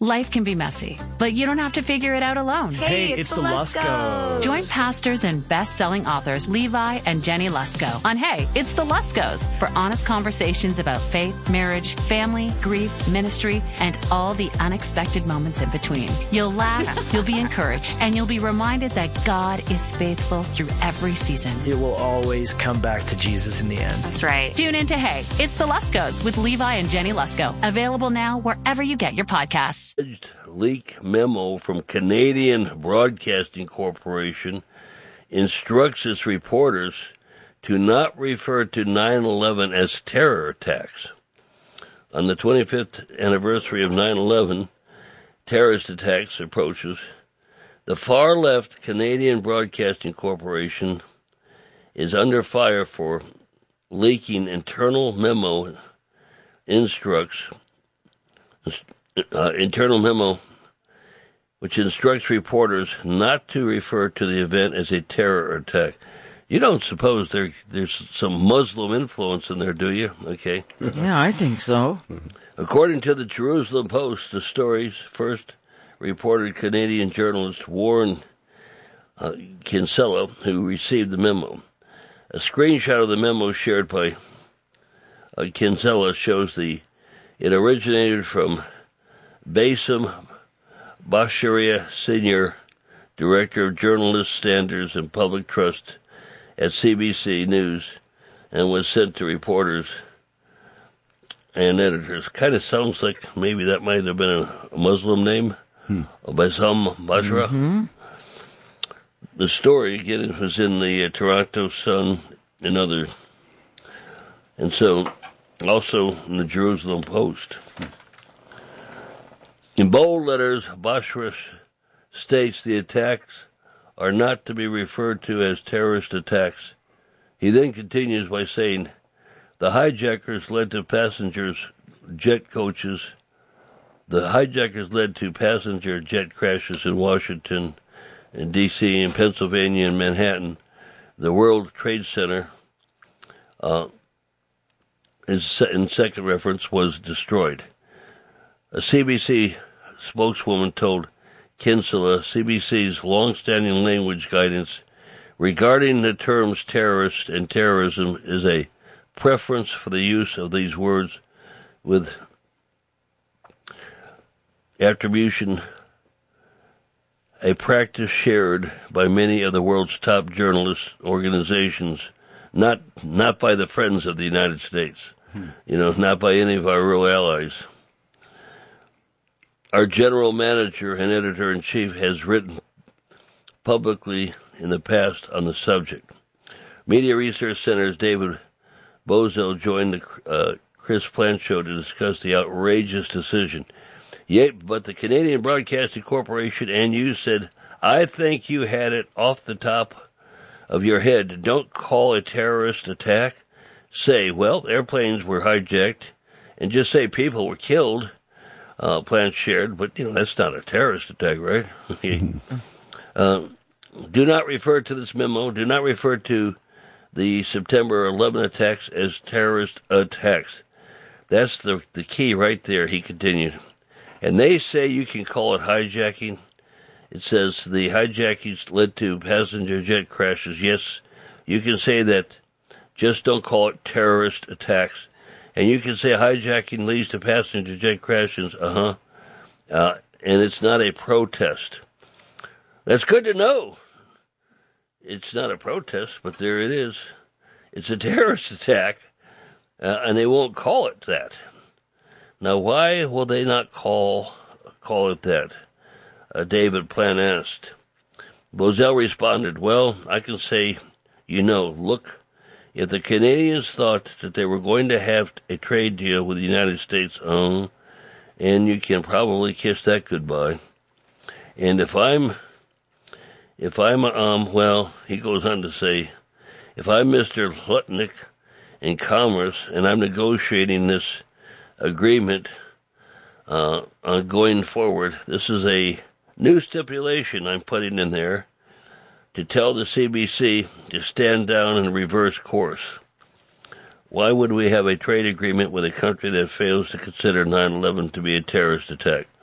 Life can be messy, but you don't have to figure it out alone. Hey, it's the Luskos. Join pastors and best-selling authors Levi and Jenny Lusko on Hey, It's the Luskos for honest conversations about faith, marriage, family, grief, ministry, and all the unexpected moments in between. You'll laugh, you'll be encouraged, and you'll be reminded that God is faithful through every season. It will always come back to Jesus in the end. That's right. Tune in to Hey, It's the Luskos with Levi and Jenny Lusko. Available now wherever you get your podcasts. Leak memo from Canadian Broadcasting Corporation instructs its reporters to not refer to 9/11 as terror attacks. On the 25th anniversary of 9/11, terrorist attacks approaches, the far-left Canadian Broadcasting Corporation is under fire for leaking internal memo which instructs reporters not to refer to the event as a terror attack. You don't suppose there's some Muslim influence in there, do you? Okay. Yeah, I think so. According to the Jerusalem Post, the story's first reported Canadian journalist Warren Kinsella, who received the memo. A screenshot of the memo shared by Kinsella shows it originated from Bassem Basharia, Senior Director of Journalist Standards and Public Trust at CBC News, and was sent to reporters and editors. Kind of sounds like maybe that might have been a Muslim name, Bassem Bashara. Mm-hmm. The story, again, was in the Toronto Sun and so also in the Jerusalem Post. In bold letters, Bashara states the attacks are not to be referred to as terrorist attacks. He then continues by saying, the hijackers led to passenger jet crashes in Washington, in D.C., in Pennsylvania, and Manhattan. The World Trade Center, in second reference, was destroyed. A CBC spokeswoman told Kinsella CBC's long-standing language guidance regarding the terms terrorist and terrorism is a preference for the use of these words with attribution, a practice shared by many of the world's top journalist organizations, not by the Friends of the United States, not by any of our real allies. Our general manager and editor-in-chief has written publicly in the past on the subject. Media Research Center's David Bozell joined the Chris Plant Show to discuss the outrageous decision. But the Canadian Broadcasting Corporation and you said, I think you had it off the top of your head. Don't call a terrorist attack. Say, well, airplanes were hijacked, and just say people were killed. Plant shared, but that's not a terrorist attack, right? Do not refer to this memo. Do not refer to the September 11 attacks as terrorist attacks. That's the key right there, he continued. And they say you can call it hijacking. It says the hijackings led to passenger jet crashes. Yes, you can say that. Just don't call it terrorist attacks. And you can say hijacking leads to passenger jet crashes. And it's not a protest. That's good to know. It's not a protest, but there it is. It's a terrorist attack, and they won't call it that. Now, why will they not call it that? David Plant asked. Bozell responded, well, I can say, look, if the Canadians thought that they were going to have a trade deal with the United States, and you can probably kiss that goodbye. And if I'm, he goes on to say, if I'm Mr. Lutnick in Commerce and I'm negotiating this agreement on going forward, this is a new stipulation I'm putting in there to tell the CBC to stand down and reverse course. Why would we have a trade agreement with a country that fails to consider 9/11 to be a terrorist attack?